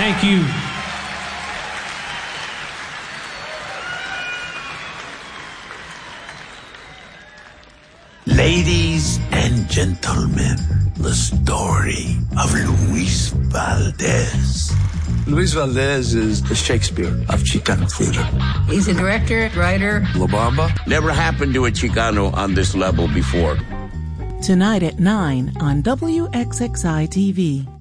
Thank you. Ladies and gentlemen, the story of Luis Valdez. Luis Valdez is the Shakespeare of Chicano theater. He's a director, writer. La Bamba. Never happened to a Chicano on this level before. Tonight at 9 on WXXI TV.